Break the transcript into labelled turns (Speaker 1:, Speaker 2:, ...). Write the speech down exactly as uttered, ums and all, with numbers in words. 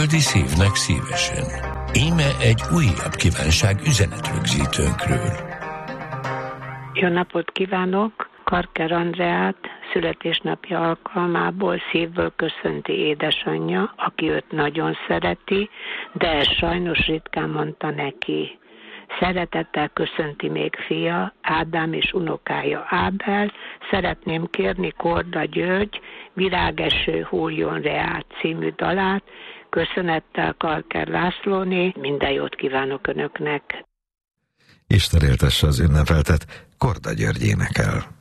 Speaker 1: Földi szívnek szívesen. Íme egy újabb kívánság üzenetrögzítőnkről.
Speaker 2: Jó napot kívánok! Karker Andreát születésnapja alkalmából szívből köszönti édesanyja, aki őt nagyon szereti, de ezt sajnos ritkán mondta neki. Szeretettel köszönti még fia, Ádám és unokája Ábel. Szeretném kérni Korda György Virágeső hulljon reát című dalát. Köszönettel Karker Lászlóné, minden jót kívánok Önöknek!
Speaker 3: Isten éltesse az ünnepeltet, Korda György énekel.